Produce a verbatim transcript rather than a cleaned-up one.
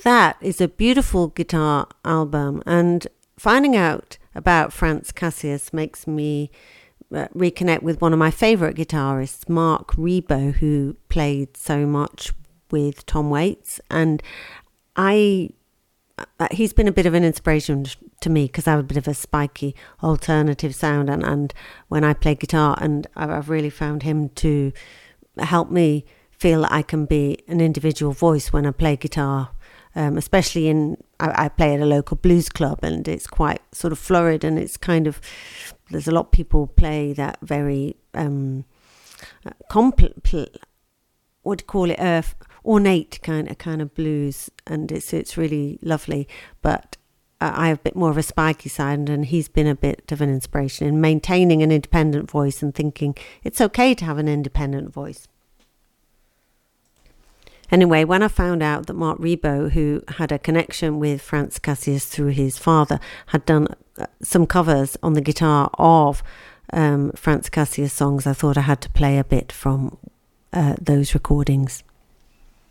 that is a beautiful guitar album, and finding out about Franz Cassius makes me uh, reconnect with one of my favourite guitarists, Mark Ribot, who played so much with Tom Waits. And I uh, he's been a bit of an inspiration to me because I have a bit of a spiky alternative sound, and, and when I play guitar, and I've really found him to help me feel that I can be an individual voice when I play guitar. Um, especially in, I, I play at a local blues club, and it's quite sort of florid, and it's kind of, there's a lot of people play that very, um, compl- what do you call it, uh, ornate kind of kind of blues, and it's it's really lovely. But uh, I have a bit more of a spiky side, and he's been a bit of an inspiration in maintaining an independent voice and thinking it's okay to have an independent voice. Anyway, when I found out that Mark Ribot, who had a connection with Franz Cassius through his father, had done some covers on the guitar of um, Franz Cassius songs, I thought I had to play a bit from uh, those recordings.